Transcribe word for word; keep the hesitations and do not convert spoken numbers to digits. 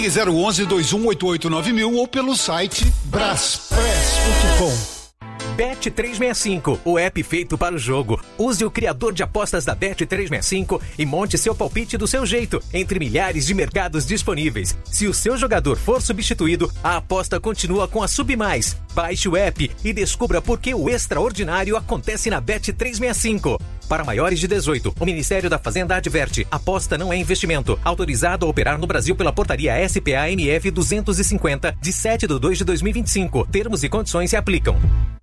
Ligue zero onze, dois um oito oito nove mil ou pelo site braspress ponto com. Bet trezentos e sessenta e cinco, o app feito para o jogo. Use o criador de apostas da Bet trezentos e sessenta e cinco e monte seu palpite do seu jeito, entre milhares de mercados disponíveis. Se o seu jogador for substituído, a aposta continua com a Submais. Baixe o app e descubra por que o extraordinário acontece na Bet trezentos e sessenta e cinco. Para maiores de dezoito, o Ministério da Fazenda adverte: aposta não é investimento. Autorizado a operar no Brasil pela portaria S P A M F duzentos e cinquenta, de sete de dois de dois mil e vinte e cinco. Termos e condições se aplicam.